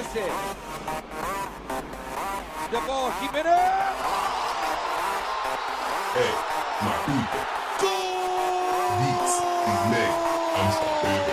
Messi. De Paul, Jiménez. Hey, my people. Beats is made. I'm stopping.